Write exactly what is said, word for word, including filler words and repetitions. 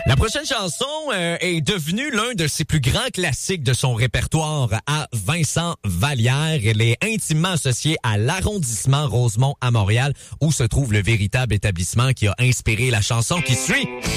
La prochaine chanson euh, est devenue l'un de ses plus grands classiques de son répertoire à Vincent Vallière. Elle est intimement associée à l'arrondissement Rosemont à Montréal, où se trouve le véritable établissement qui a inspiré la chanson qui suit.